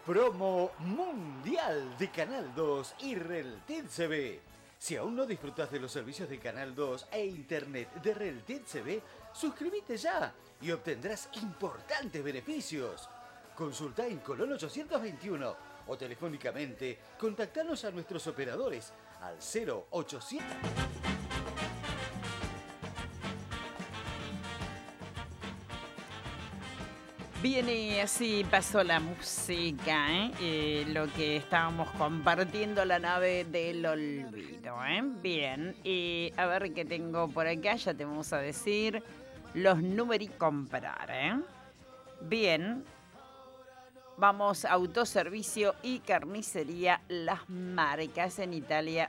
Promo mundial de Canal 2 y Relted CB. Si aún no disfrutas de los servicios de Canal 2 e Internet de Relted CB, suscríbete ya y obtendrás importantes beneficios. Consulta en Colón 821 o telefónicamente contactanos a nuestros operadores al 0800. Bien, y así pasó la música, lo que estábamos compartiendo, la nave del olvido, Bien, y a ver qué tengo por acá, ya te vamos a decir los números y comprar, Bien, vamos a autoservicio y carnicería Las Marcas en Italia,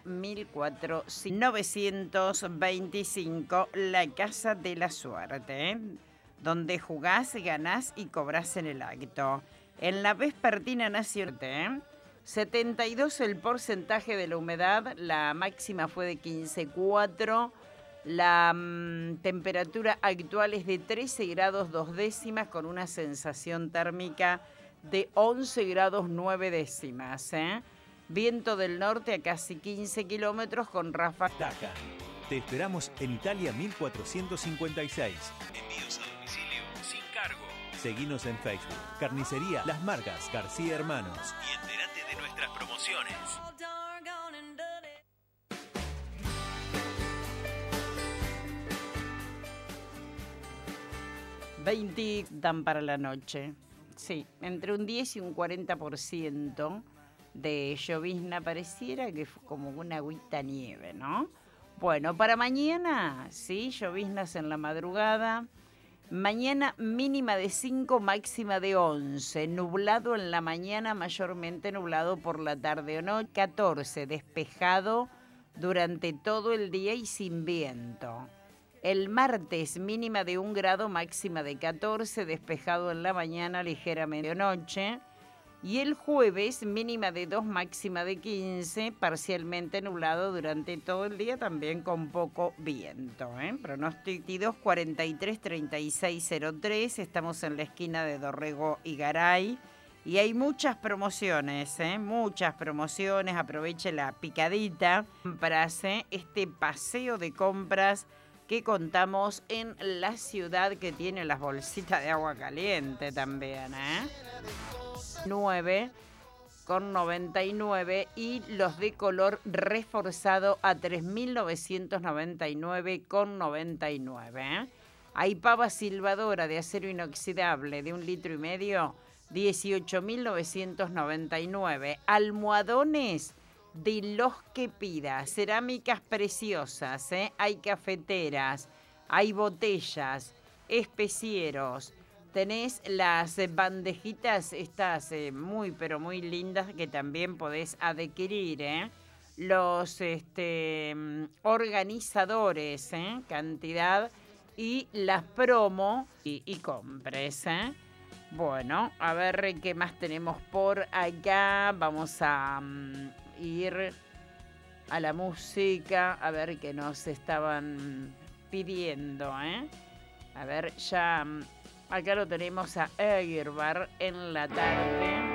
1425, la Casa de la Suerte, donde jugás, ganás y cobrás en el acto. En la vespertina nacional, 72 el porcentaje de la humedad, la máxima fue de 15,4. La temperatura actual es de 13 grados 2 décimas con una sensación térmica de 11 grados 9 décimas. Viento del norte a casi 15 kilómetros con ráfagas. Daca. Te esperamos en Italia 1456. Envíos a domicilio sin cargo. Seguinos en Facebook. Carnicería Las Marcas García Hermanos. Y entérate de nuestras promociones. Dan para la noche. Sí, entre un 10 y un 40% de llovizna, pareciera que fue como una agüita nieve, ¿no? Bueno, para mañana, sí, lloviznas en la madrugada. Mañana mínima de 5, máxima de 11. Nublado en la mañana, mayormente nublado por la tarde o noche. 14, despejado durante todo el día y sin viento. El martes mínima de 1 grado, máxima de 14, despejado en la mañana, ligeramente de noche. Y el jueves mínima de 2, máxima de 15, parcialmente nublado durante todo el día, también con poco viento. Pronóstico 2243-3603, estamos en la esquina de Dorrego y Garay. Y hay muchas promociones, muchas promociones. Aproveche la picadita para hacer este paseo de compras que contamos en la ciudad, que tiene las bolsitas de agua caliente también, 9,99 y los de color reforzado a 3.999,99. Hay pava silbadora de acero inoxidable de 1,5 litros, 18.999. Almohadones de los que pidas, cerámicas preciosas, hay cafeteras, hay botellas, especieros. Tenés las bandejitas estas muy, pero muy lindas que también podés adquirir, Los organizadores, cantidad, y las promo y compres, Bueno, a ver qué más tenemos por acá. Vamos a ir a la música, a ver qué nos estaban pidiendo, A ver, ya... Acá lo tenemos a Egerbar en la tarde.